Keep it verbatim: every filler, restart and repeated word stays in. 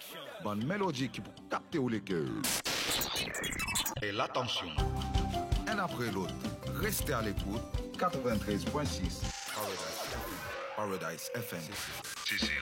Bonne mélodie qui pour capter ou les cœurs. Et l'attention. Un après l'autre, restez à l'écoute. quatre-vingt-treize point six Paradise, Paradise F M. C'est